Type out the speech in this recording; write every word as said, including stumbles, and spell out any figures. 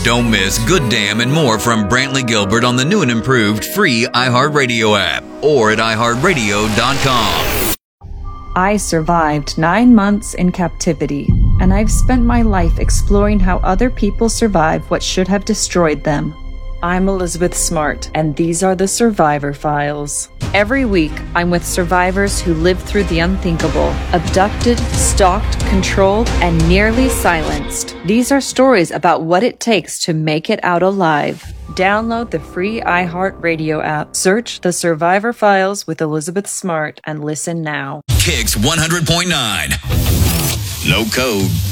Don't miss Good Damn and more from Brantley Gilbert on the new and improved free iHeartRadio app or at i heart radio dot com. I survived nine months in captivity, and I've spent my life exploring how other people survive what should have destroyed them. I'm Elizabeth Smart, and these are the Survivor Files. Every week, I'm with survivors who lived through the unthinkable, abducted, stalked, controlled, and nearly silenced. These are stories about what it takes to make it out alive. Download the free iHeartRadio app, search The Survivor Files with Elizabeth Smart, and listen now. Kicks one hundred point nine. No code.